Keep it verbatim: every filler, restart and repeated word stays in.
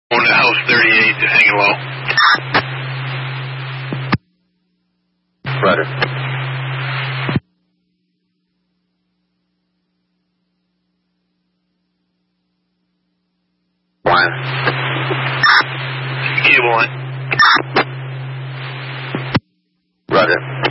On to house thirty-eight, just hanging low. Roger. Line. Cable line. Roger.